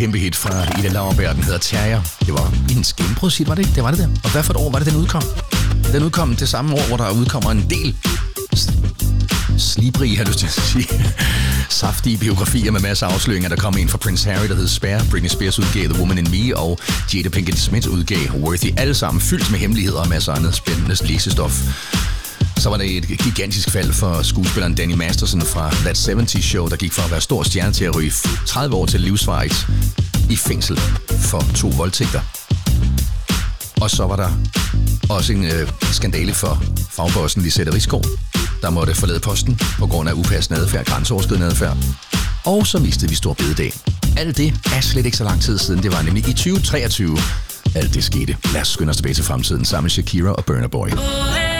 kæmpe hit fra Ida Lauerberg, den hedder Terrier. Det var hendes gennembrudshit, var det ikke? Det var det der. Og hvad for et år var det, den udkom? Den udkom det samme år, hvor der udkommer en del slibrige, har jeg lyst til at sige, saftige biografier med masser af afsløringer. Der kom en fra Prince Harry, der hed Spare. Britney Spears udgav The Woman in Me, og Jada Pinkett Smith udgav Worthy. Alle sammen fyldt med hemmeligheder og masser af andet spændende læsestof. Så var det et gigantisk fald for skuespilleren Danny Masterson fra That 70's Show, der gik fra at være stor stjerne til at ryge 30 år til livsvarigt i fængsel for 2 voldtægter. Og så var der også en skandale for fagbossen Lisette Risgaard, der måtte forlade posten på grund af upassende adfærd, grænseoverskridende adfærd. Og så mistede vi Store Bededag. Alt det er slet ikke så lang tid siden. Det var nemlig i 2023. Alt det skete. Lad os skynde os tilbage til fremtiden sammen med Shakira og Burna Boy.